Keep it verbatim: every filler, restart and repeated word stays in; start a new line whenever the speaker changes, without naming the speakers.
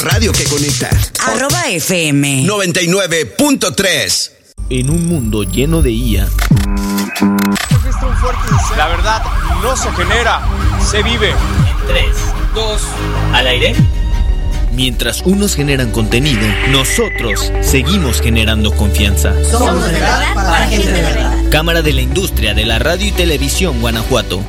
Radio que conecta.
Arroba F M
noventa y nueve punto tres.
En un mundo lleno de I A.
La verdad no se genera, se vive.
En tres, dos, al aire.
Mientras unos generan contenido, nosotros seguimos generando confianza.
Somos de verdad para gente de verdad.
Cámara de la Industria de la Radio y Televisión Guanajuato.